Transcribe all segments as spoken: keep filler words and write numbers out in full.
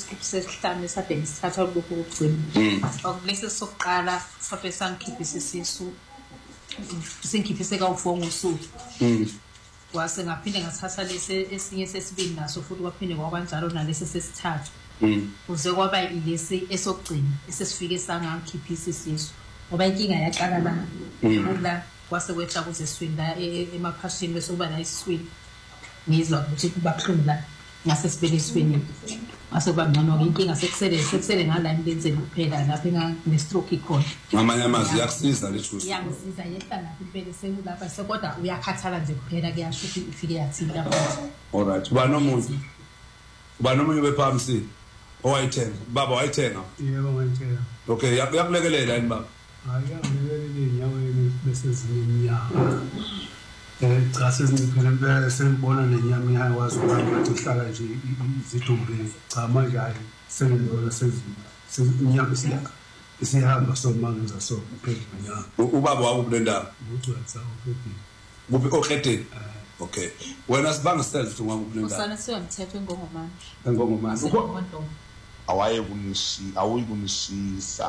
isikiphi sesihlanu esade ngisithatha lokhu ukugcina okulesi sokuqala sabe sangikhiphisa isisu sengikhiphise kawu-four ngosuku kwase ngaphinde ngathatha lesi esinye sesibili naso futhi kwaphinde kwakanjalo nalesi sesithathu kuze kwaba ilesi esokugcina esesifike sangangikhiphisa isisu ngoba inkinga yaqala la ukula kwase kwehla kuze eswini la emaphashini bese kuba la iswini ngizwa ukuthi kuba buhlungu la ngase sibelisweni ase kuba ngcono ke inkinga sekusele sekusele ngala imlenzeni kuphela lapha engane stroke ikhona ngamanye amazwi yakusiza le truth yangisiza yehla lapha impela sekulapha sekodwa uyakhathala nje kuphela kuyasho ukuthi ifike yathini lapha. Alright, uba nomuntu uba nomunye bephamsi owayithenga baba wayithenga yebo ngayithenga okay yakulekelela yini baba hayi yakulekelela inyaweni bese zinyama eh cha seziphela impela sengibona nenyama iyakwazi ukuthi ihlala nje izidumbeni cha manje hayi sengibona sezinyama isiyaka isihamba somangaza so kuphela inyama ubaba wakubulendaba ukuthi wetsawo phezulu kuphi okhethe okay wena sibanga self ukuthi ngakubulendaba usana siyomthetho engongomani engongomani awaye kunishi awuyikunishisa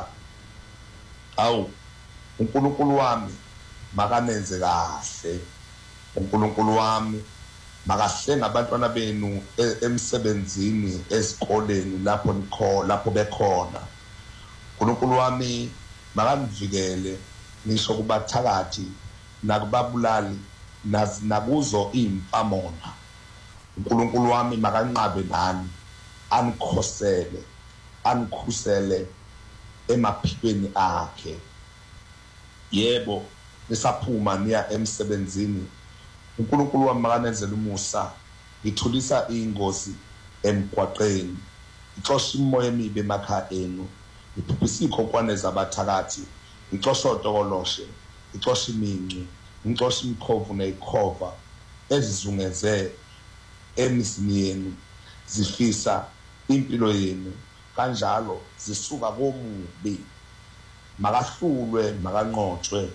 awu uNkulunkulu wami makanenze kahle uNkulunkulu wami makahlenga abantwana benu emsebenzini ezikoleni lapho nikho lapho bekhona uNkulunkulu wami makanivikele ngisho kubathakathi nakubabulali nakuzo impamona uNkulunkulu wami makanqabe nani anikhosele anikhusele emaphikweni akhe yebo nisaphuma niya emsebenzini uNkulunkulu wami makanenzele umusa ngithulisa ingozi emgwaqeni ixosha imoya emibi emakhaya enu iphuphisa ikhonkwane zabathakathi ixosha otokoloshe ixosha iminci ixosha imikhovu neyikhova ezizungeze emizini yenu zifisa impilo yenu kanjalo zisuka komubi makahlulwe makanqotshwe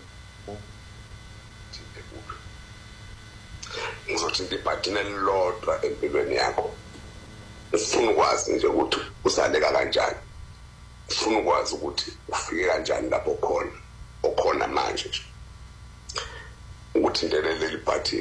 ngizothi ndibhadine lilodwa empilweni yakho ufuna ukwazi nje ukuthi usaleka kanjani ufuna ukwazi ukuthi ufike kanjani lapho khona okhona manje ukuthi ndelele libhathi